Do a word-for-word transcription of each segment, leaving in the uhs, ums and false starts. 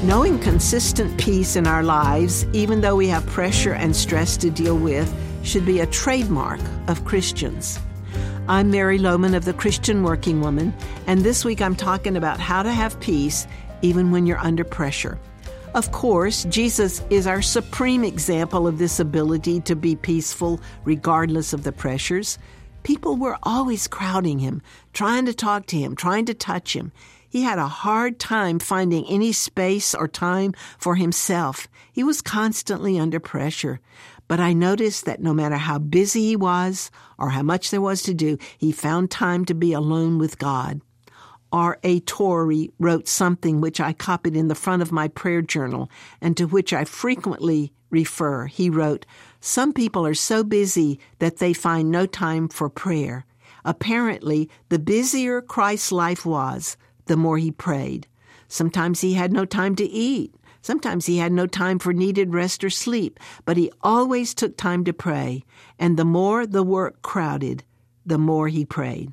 Knowing consistent peace in our lives, even though we have pressure and stress to deal with, should be a trademark of Christians. I'm Mary Lohman of the Christian Working Woman, and this week I'm talking about how to have peace even when you're under pressure. Of course, Jesus is our supreme example of this ability to be peaceful regardless of the pressures. People were always crowding him, trying to talk to him, trying to touch him. He had a hard time finding any space or time for himself. He was constantly under pressure. But I noticed that no matter how busy he was or how much there was to do, he found time to be alone with God. R A Torrey wrote something which I copied in the front of my prayer journal and to which I frequently refer. He wrote, "Some people are so busy that they find no time for prayer. Apparently, the busier Christ's life was, the more he prayed. Sometimes he had no time to eat. Sometimes he had no time for needed rest or sleep, but he always took time to pray. And the more the work crowded, the more he prayed."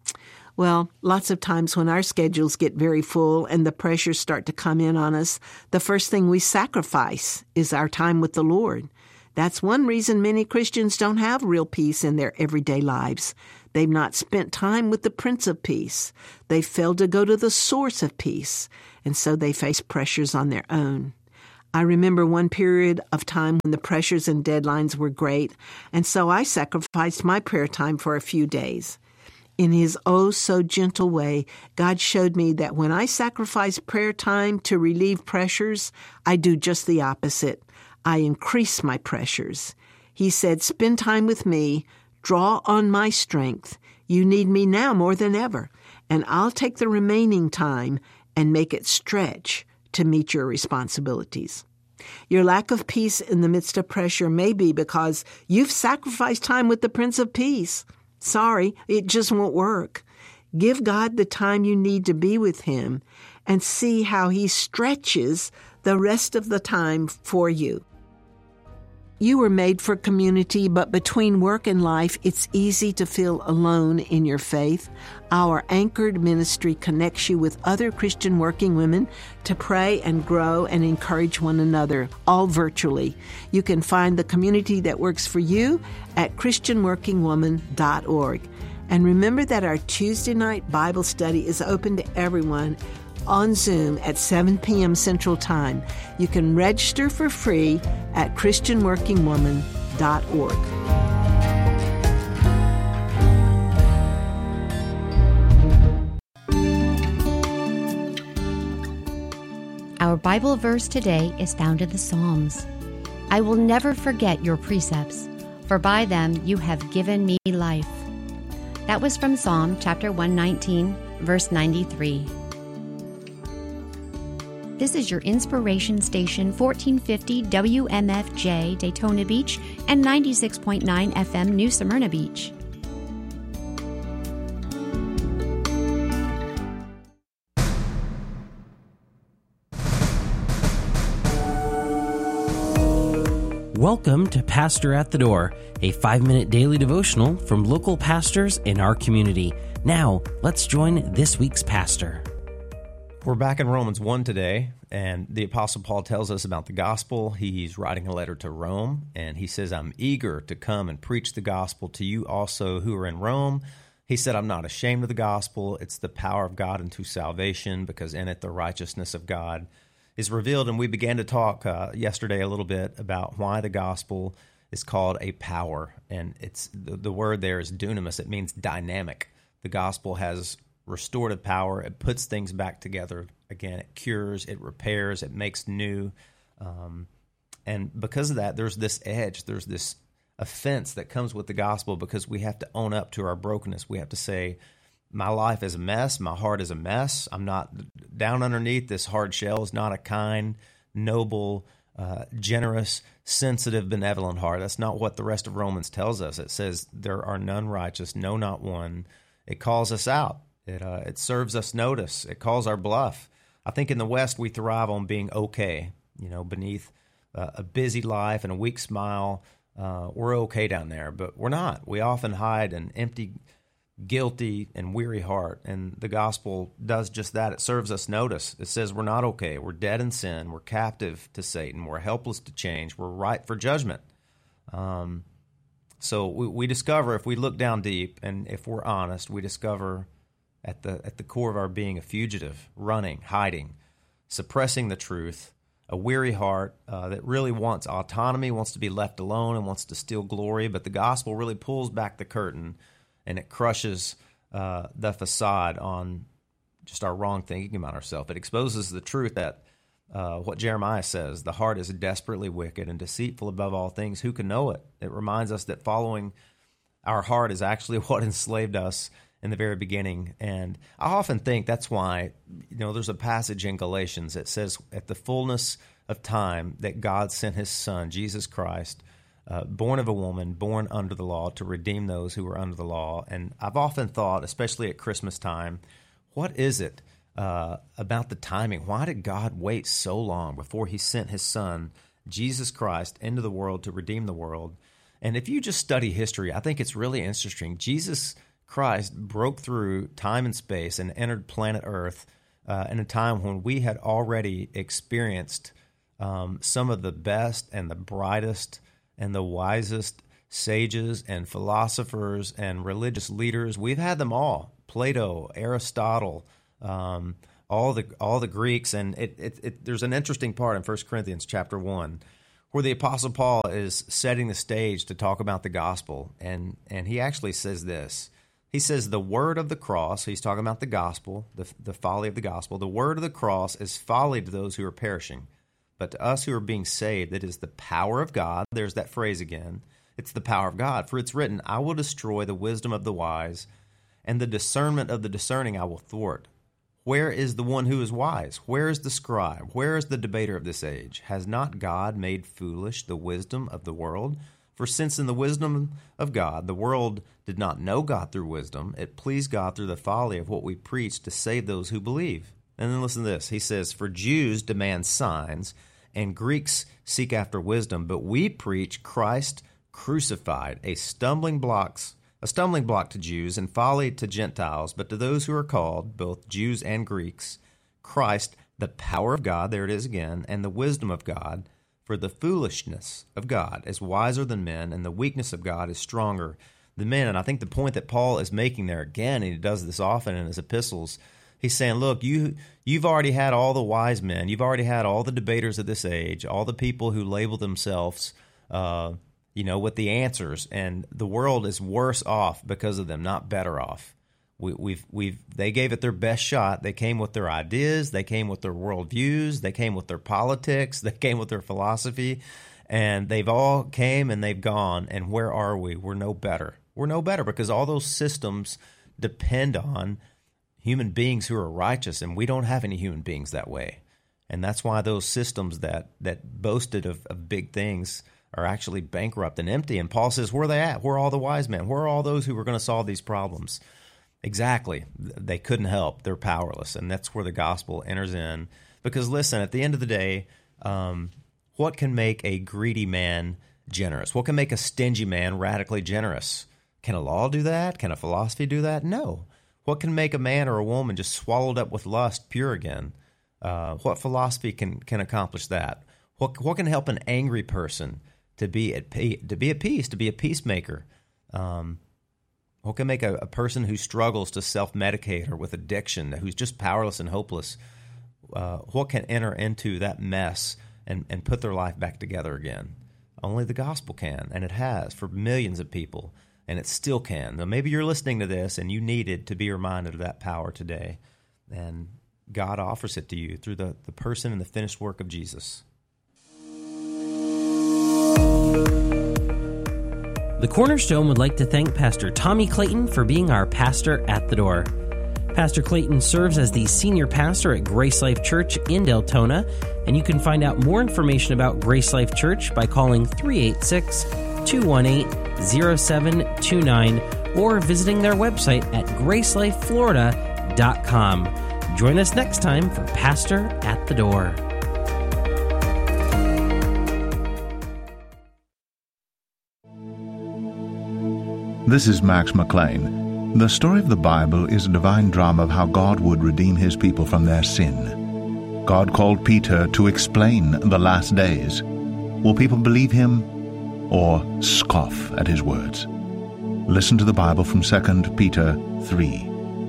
Well, lots of times when our schedules get very full and the pressures start to come in on us, the first thing we sacrifice is our time with the Lord. That's one reason many Christians don't have real peace in their everyday lives. They've not spent time with the Prince of Peace. They've failed to go to the source of peace, and so they face pressures on their own. I remember one period of time when the pressures and deadlines were great, and so I sacrificed my prayer time for a few days. In his oh-so-gentle way, God showed me that when I sacrifice prayer time to relieve pressures, I do just the opposite. I increase my pressures. He said, "Spend time with me. Draw on my strength. You need me now more than ever, and I'll take the remaining time and make it stretch to meet your responsibilities." Your lack of peace in the midst of pressure may be because you've sacrificed time with the Prince of Peace. Sorry, it just won't work. Give God the time you need to be with him and see how he stretches the rest of the time for you. You were made for community, but between work and life, it's easy to feel alone in your faith. Our Anchored ministry connects you with other Christian working women to pray and grow and encourage one another, all virtually. You can find the community that works for you at christian working woman dot org. And remember that our Tuesday night Bible study is open to everyone on Zoom at seven p.m. Central Time. You can register for free at christian working woman dot org. Our Bible verse today is found in the Psalms. "I will never forget your precepts, for by them you have given me life." That was from Psalm chapter one nineteen, verse ninety-three. This is your inspiration station, fourteen fifty W M F J Daytona Beach and ninety-six point nine F M New Smyrna Beach. Welcome to Pastor at the Door, a five-minute daily devotional from local pastors in our community. Now, let's join this week's pastor. We're back in Romans one today, and the Apostle Paul tells us about the gospel. He's writing a letter to Rome, and he says, "I'm eager to come and preach the gospel to you also who are in Rome." He said, "I'm not ashamed of the gospel. It's the power of God unto salvation, because in it the righteousness of God is revealed." And we began to talk uh, yesterday a little bit about why the gospel is called a power, and it's the, the word there is dunamis. It means dynamic. The gospel has restorative power. It puts things back together again. It cures, it repairs, it makes new. Um, and because of that, there's this edge, there's this offense that comes with the gospel because we have to own up to our brokenness. We have to say, my life is a mess, my heart is a mess. I'm not down underneath this hard shell is not a kind, noble, uh, generous, sensitive, benevolent heart. That's not what the rest of Romans tells us. It says there are none righteous, no, not one. It calls us out. It uh, it serves us notice. It calls our bluff. I think in the West we thrive on being okay, you know, beneath uh, a busy life and a weak smile. Uh, we're okay down there, but we're not. We often hide an empty guilty and weary heart. And the gospel does just that. It serves us notice. It says we're not okay. We're dead in sin. We're captive to Satan. We're helpless to change. We're ripe for judgment. Um, so we, we discover, if we look down deep and if we're honest, we discover at the at the core of our being a fugitive, running, hiding, suppressing the truth, a weary heart uh, that really wants autonomy, wants to be left alone, and wants to steal glory. But the gospel really pulls back the curtain, and it crushes uh, the facade on just our wrong thinking about ourselves. It exposes the truth that uh, what Jeremiah says, the heart is desperately wicked and deceitful above all things. Who can know it? It reminds us that following our heart is actually what enslaved us in the very beginning. And I often think that's why, you know, there's a passage in Galatians that says at the fullness of time that God sent his son, Jesus Christ, uh, born of a woman, born under the law, to redeem those who were under the law. And I've often thought, especially at Christmas time, what is it uh, about the timing? Why did God wait so long before he sent his son, Jesus Christ, into the world to redeem the world? And if you just study history, I think it's really interesting. Jesus Christ broke through time and space and entered planet Earth uh, in a time when we had already experienced um, some of the best and the brightest and the wisest sages and philosophers and religious leaders. We've had them all: Plato, Aristotle, um, all the all the Greeks. And it, it, it, there's an interesting part in First Corinthians chapter one where the Apostle Paul is setting the stage to talk about the gospel, and and he actually says this. He says the word of the cross, he's talking about the gospel, the, the folly of the gospel, the word of the cross is folly to those who are perishing, but to us who are being saved, it is the power of God. There's that phrase again. It's the power of God. For it's written, I will destroy the wisdom of the wise, and the discernment of the discerning I will thwart. Where is the one who is wise? Where is the scribe? Where is the debater of this age? Has not God made foolish the wisdom of the world? For since in the wisdom of God, the world did not know God through wisdom, it pleased God through the folly of what we preach to save those who believe. And then listen to this. He says, for Jews demand signs, and Greeks seek after wisdom, but we preach Christ crucified, a stumbling blocks, a stumbling block to Jews and folly to Gentiles, but to those who are called, both Jews and Greeks, Christ, the power of God, there it is again, and the wisdom of God. For the foolishness of God is wiser than men, and the weakness of God is stronger than men. And I think the point that Paul is making there again, and he does this often in his epistles, he's saying, look, you, you've already had all the wise men. You've already had all the debaters of this age, all the people who label themselves, uh, you know, with the answers. And the world is worse off because of them, not better off. We, we've, we've, they gave it their best shot. They came with their ideas. They came with their worldviews. They came with their politics. They came with their philosophy. And they've all came and they've gone. And where are we? We're no better. We're no better because all those systems depend on human beings who are righteous, and we don't have any human beings that way. And that's why those systems that, that boasted of, of big things are actually bankrupt and empty. And Paul says, where are they at? Where are all the wise men? Where are all those who were going to solve these problems? Exactly. They couldn't help. They're powerless. And that's where the gospel enters in. Because listen, at the end of the day, um, what can make a greedy man generous? What can make a stingy man radically generous? Can a law do that? Can a philosophy do that? No. What can make a man or a woman just swallowed up with lust pure again? Uh, what philosophy can, can accomplish that? What what can help an angry person to be at to be at peace, to be a peacemaker? Um, what can make a, a person who struggles to self-medicate or with addiction, who's just powerless and hopeless, uh, what can enter into that mess and, and put their life back together again? Only the gospel can, and it has for millions of people, and it still can. Now, maybe you're listening to this and you needed to be reminded of that power today, and God offers it to you through the, the person and the finished work of Jesus. The Cornerstone would like to thank Pastor Tommy Clayton for being our pastor at the door. Pastor Clayton serves as the senior pastor at Grace Life Church in Deltona, and you can find out more information about Grace Life Church by calling three eight six, two one eight, zero seven two nine or visiting their website at grace life florida dot com. Join us next time for Pastor at the Door. This is Max McLean. The story of the Bible is a divine drama of how God would redeem his people from their sin. God called Peter to explain the last days. Will people believe him or scoff at his words? Listen to the Bible from Second Peter three.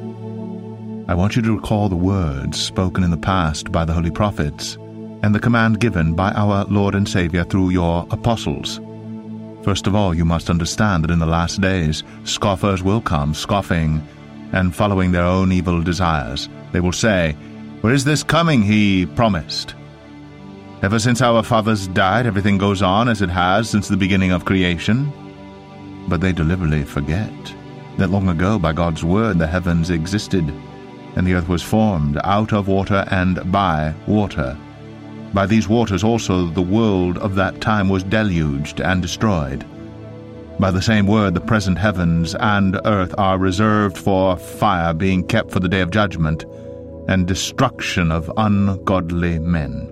I want you to recall the words spoken in the past by the holy prophets and the command given by our Lord and Savior through your apostles. First of all, you must understand that in the last days, scoffers will come, scoffing and following their own evil desires. They will say, "Where is this coming he promised? Ever since our fathers died, everything goes on as it has since the beginning of creation." But they deliberately forget that long ago, by God's word, the heavens existed, and the earth was formed out of water and by water. By these waters also the world of that time was deluged and destroyed. By the same word the present heavens and earth are reserved for fire, being kept for the day of judgment and destruction of ungodly men.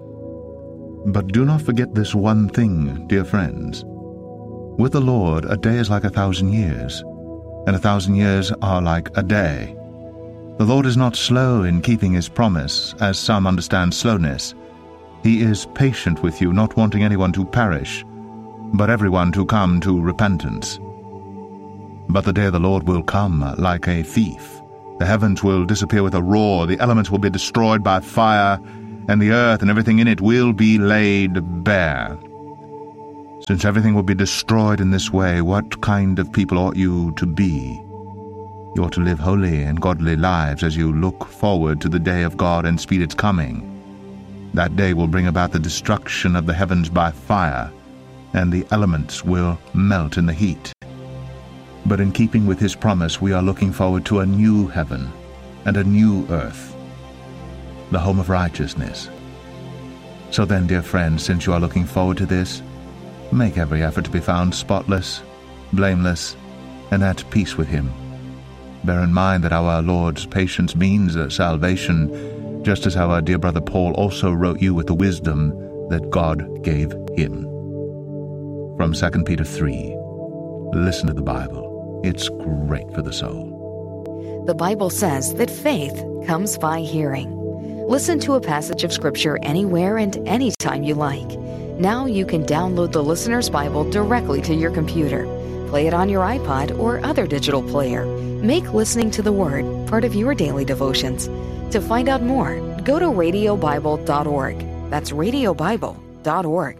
But do not forget this one thing, dear friends. With the Lord a day is like a thousand years, and a thousand years are like a day. The Lord is not slow in keeping his promise, as some understand slowness. He is patient with you, not wanting anyone to perish, but everyone to come to repentance. But the day of the Lord will come like a thief. The heavens will disappear with a roar, the elements will be destroyed by fire, and the earth and everything in it will be laid bare. Since everything will be destroyed in this way, what kind of people ought you to be? You ought to live holy and godly lives as you look forward to the day of God and speed its coming. That day will bring about the destruction of the heavens by fire, and the elements will melt in the heat. But in keeping with his promise, we are looking forward to a new heaven and a new earth, the home of righteousness. So then, dear friends, since you are looking forward to this, make every effort to be found spotless, blameless, and at peace with him. Bear in mind that our Lord's patience means salvation, just as our dear brother Paul also wrote you with the wisdom that God gave him. From Second Peter three, listen to the Bible. It's great for the soul. The Bible says that faith comes by hearing. Listen to a passage of Scripture anywhere and anytime you like. Now you can download the Listener's Bible directly to your computer. Play it on your iPod or other digital player. Make listening to the Word part of your daily devotions. To find out more, go to radio bible dot org. That's radio bible dot org.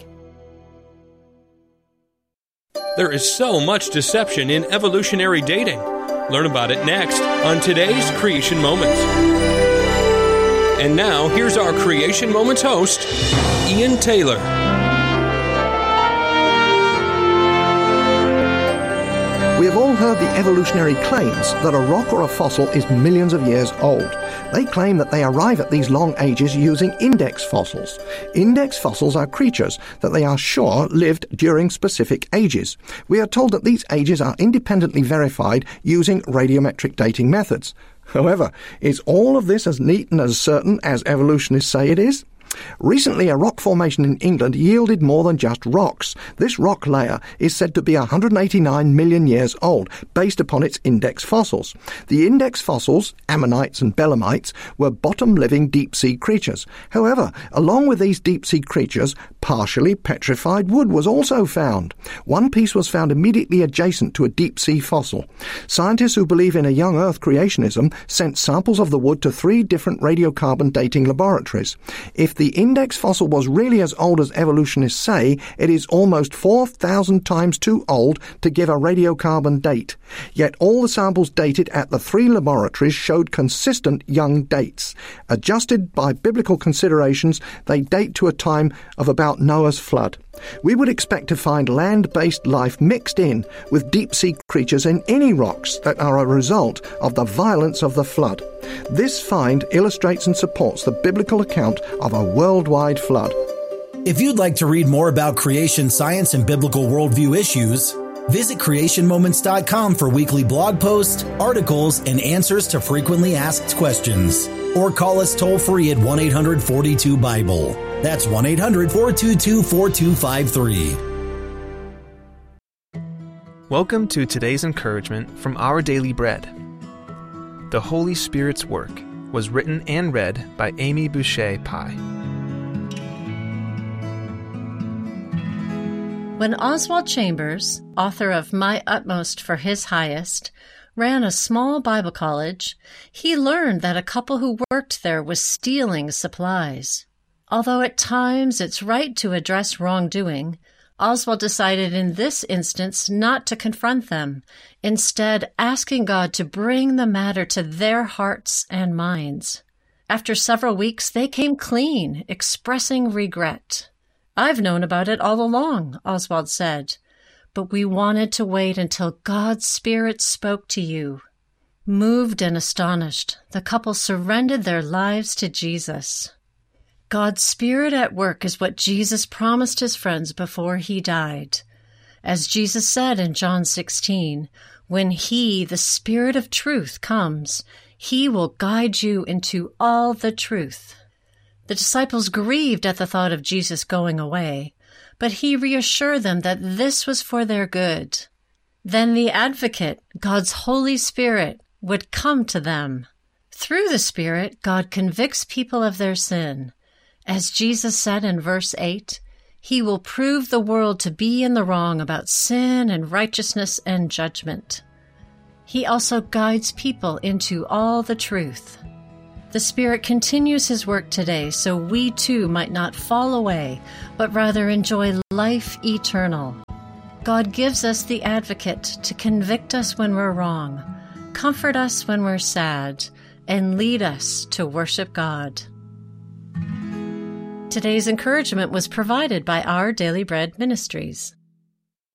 There is so much deception in evolutionary dating. Learn about it next on today's Creation Moments. And now, here's our Creation Moments host, Ian Taylor. We have all heard the evolutionary claims that a rock or a fossil is millions of years old. They claim that they arrive at these long ages using index fossils. Index fossils are creatures that they are sure lived during specific ages. We are told that these ages are independently verified using radiometric dating methods. However, is all of this as neat and as certain as evolutionists say it is? Recently, a rock formation in England yielded more than just rocks. This rock layer is said to be one hundred eighty-nine million years old, based upon its index fossils. The index fossils, ammonites and belemnites, were bottom-living deep-sea creatures. However, along with these deep-sea creatures, partially petrified wood was also found. One piece was found immediately adjacent to a deep-sea fossil. Scientists who believe in a young Earth creationism sent samples of the wood to three different radiocarbon dating laboratories. If the index fossil was really as old as evolutionists say, it is almost four thousand times too old to give a radiocarbon date. Yet all the samples dated at the three laboratories showed consistent young dates. Adjusted by biblical considerations, they date to a time of about Noah's flood. We would expect to find land-based life mixed in with deep-sea creatures in any rocks that are a result of the violence of the flood. This find illustrates and supports the biblical account of a worldwide flood. If you'd like to read more about creation science and biblical worldview issues, visit creation moments dot com for weekly blog posts, articles, and answers to frequently asked questions. Or call us toll-free at one eight hundred forty-two Bible. That's one eight hundred four two two four two five three. Welcome to today's encouragement from Our Daily Bread. The Holy Spirit's Work was written and read by Amy Boucher Pye. When Oswald Chambers, author of My Utmost for His Highest, ran a small Bible college, he learned that a couple who worked there was stealing supplies. Although at times it's right to address wrongdoing, Oswald decided in this instance not to confront them, instead asking God to bring the matter to their hearts and minds. After several weeks, they came clean, expressing regret. "I've known about it all along," Oswald said, "but we wanted to wait until God's Spirit spoke to you." Moved and astonished, the couple surrendered their lives to Jesus. God's Spirit at work is what Jesus promised his friends before he died. As Jesus said in John sixteen, when he, the Spirit of truth, comes, he will guide you into all the truth. The disciples grieved at the thought of Jesus going away, but he reassured them that this was for their good. Then the Advocate, God's Holy Spirit, would come to them. Through the Spirit, God convicts people of their sin. As Jesus said in verse eight, he will prove the world to be in the wrong about sin and righteousness and judgment. He also guides people into all the truth. The Spirit continues his work today so we too might not fall away, but rather enjoy life eternal. God gives us the Advocate to convict us when we're wrong, comfort us when we're sad, and lead us to worship God. Today's encouragement was provided by Our Daily Bread Ministries.